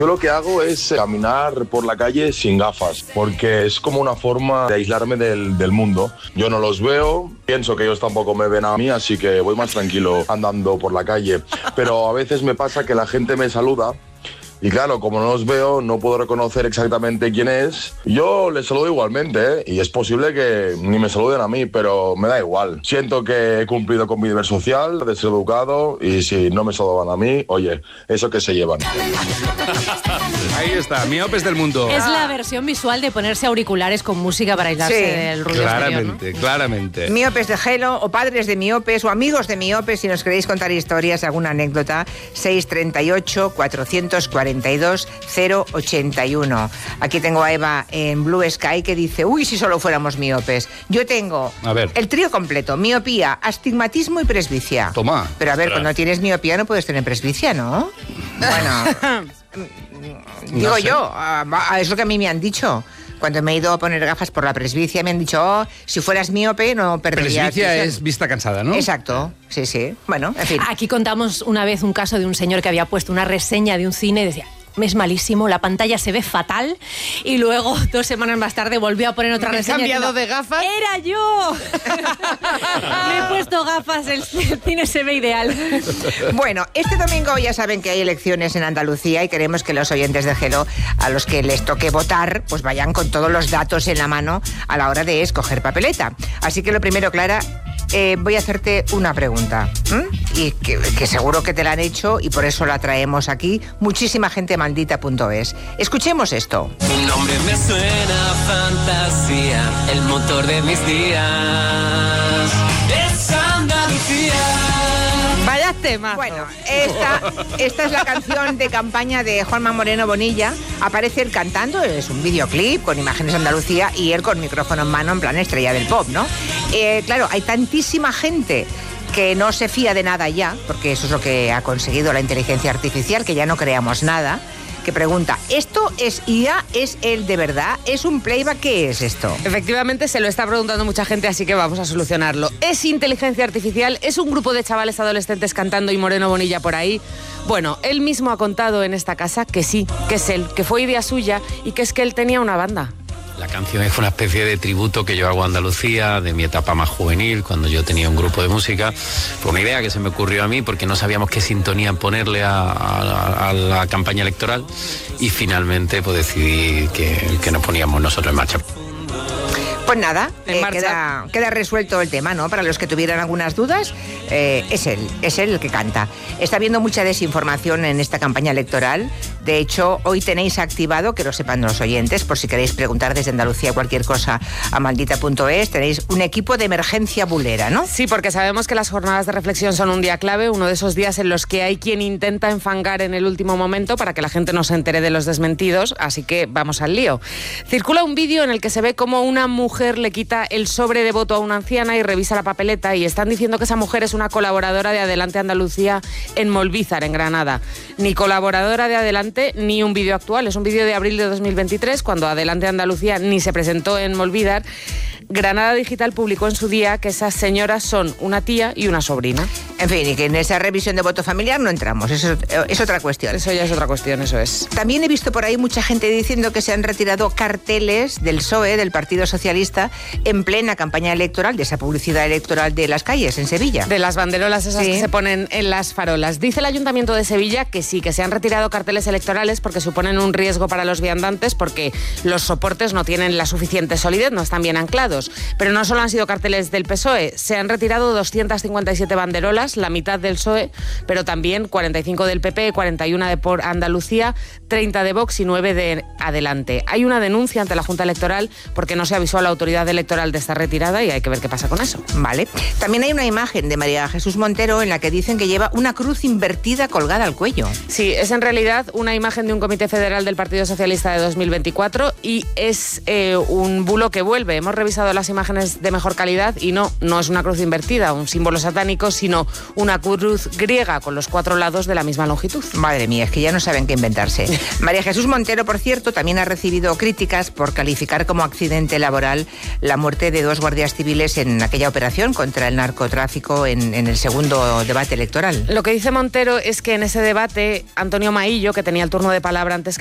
Yo lo que hago es caminar por la calle sin gafas, porque es como una forma de aislarme del mundo. Yo no los veo, pienso que ellos tampoco me ven a mí, así que voy más tranquilo andando por la calle. Pero a veces me pasa que la gente me saluda y claro, como no los veo, no puedo reconocer exactamente quién es. Yo les saludo igualmente, ¿eh? Y es posible que ni me saluden a mí, pero me da igual. Siento que he cumplido con mi deber social de ser educado y si no me saludan a mí, oye, eso que se llevan. Ahí está, miopes del mundo. Es la versión visual de ponerse auriculares con música para aislarse del ruido claramente, exterior, ¿no? Claramente. Miopes de Gelo o padres de miopes o amigos de miopes, si nos queréis contar historias, alguna anécdota, 638-442-081. Aquí tengo a Eva en Blue Sky que dice, uy, si solo fuéramos miopes. Yo tengo el trío completo, miopía, astigmatismo y presbicia. Toma. Pero a ver, cuando tienes miopía no puedes tener presbicia, ¿no? Bueno, digo yo, es lo que a mí me han dicho. Cuando me he ido a poner gafas por la presbicia me han dicho, si fueras miope no perderías... Presbicia es vista cansada, ¿no? Exacto, sí. Bueno, en fin. Aquí contamos una vez un caso de un señor que había puesto una reseña de un cine y decía, es malísimo, la pantalla se ve fatal, y luego 2 semanas más tarde volvió a poner otra reseña. ¿Me he cambiado de gafas? ¡Era yo! Me he puesto gafas, el cine se ve ideal. Bueno, este domingo ya saben que hay elecciones en Andalucía y queremos que los oyentes de Gelo, a los que les toque votar, pues vayan con todos los datos en la mano a la hora de escoger papeleta. Así que lo primero, Clara, voy a hacerte una pregunta, y que seguro que te la han hecho y por eso la traemos aquí muchísima gente maldita.es. Escuchemos esto. Tu nombre me suena a fantasía, el motor de mis días es Andalucía. Vaya tema. Bueno, esta es la canción de campaña de Juanma Moreno Bonilla. Aparece él cantando, es un videoclip con imágenes de Andalucía y él con micrófono en mano en plan estrella del pop, ¿no? Claro, hay tantísima gente que no se fía de nada ya, porque eso es lo que ha conseguido la inteligencia artificial, que ya no creamos nada, que pregunta, ¿esto es IA? ¿Es él de verdad? ¿Es un playback? ¿Qué es esto? Efectivamente, se lo está preguntando mucha gente, así que vamos a solucionarlo. ¿Es inteligencia artificial? ¿Es un grupo de chavales adolescentes cantando y Moreno Bonilla por ahí? Bueno, él mismo ha contado en esta casa que sí, que es él, que fue idea suya y que es que él tenía una banda. La canción es una especie de tributo que yo hago a Andalucía, de mi etapa más juvenil, cuando yo tenía un grupo de música. Fue una idea que se me ocurrió a mí porque no sabíamos qué sintonía ponerle a la campaña electoral y finalmente pues decidí que nos poníamos nosotros en marcha. Pues nada, queda resuelto el tema, ¿no? Para los que tuvieran algunas dudas, es él el que canta. Está habiendo mucha desinformación en esta campaña electoral. De hecho, hoy tenéis activado, que lo sepan los oyentes, por si queréis preguntar desde Andalucía cualquier cosa a maldita.es, tenéis un equipo de emergencia bulera, ¿no? Sí, porque sabemos que las jornadas de reflexión son un día clave, uno de esos días en los que hay quien intenta enfangar en el último momento para que la gente no se entere de los desmentidos, así que vamos al lío. Circula un vídeo en el que se ve cómo una mujer le quita el sobre de voto a una anciana y revisa la papeleta, y están diciendo que esa mujer es una colaboradora de Adelante Andalucía en Molvízar, en Granada. Ni colaboradora de Adelante ni un vídeo actual, es un vídeo de abril de 2023, cuando Adelante Andalucía ni se presentó en Molvízar. Granada Digital publicó en su día que esas señoras son una tía y una sobrina. En fin, y que en esa revisión de voto familiar no entramos, eso es otra cuestión. Eso ya es otra cuestión, eso es. También he visto por ahí mucha gente diciendo que se han retirado carteles del PSOE, del Partido Socialista, en plena campaña electoral, de esa publicidad electoral de las calles en Sevilla. De las banderolas esas que se ponen en las farolas. Dice el Ayuntamiento de Sevilla que sí, que se han retirado carteles electorales porque suponen un riesgo para los viandantes, porque los soportes no tienen la suficiente solidez, no están bien anclados. Pero no solo han sido carteles del PSOE, se han retirado 257 banderolas, la mitad del PSOE, pero también 45 del PP, 41 de Por Andalucía, 30 de Vox y 9 de Adelante. Hay una denuncia ante la Junta Electoral porque no se avisó a la autoridad electoral de esta retirada y hay que ver qué pasa con eso. Vale. También hay una imagen de María Jesús Montero en la que dicen que lleva una cruz invertida colgada al cuello. Sí, es en realidad una imagen de un comité federal del Partido Socialista de 2024 y es un bulo que vuelve. Hemos revisado buscado las imágenes de mejor calidad y no es una cruz invertida, un símbolo satánico, sino una cruz griega con los 4 lados de la misma longitud. Madre mía, es que ya no saben qué inventarse. María Jesús Montero, por cierto, también ha recibido críticas por calificar como accidente laboral la muerte de 2 guardias civiles en aquella operación contra el narcotráfico en el segundo debate electoral. Lo que dice Montero es que en ese debate Antonio Maillo, que tenía el turno de palabra antes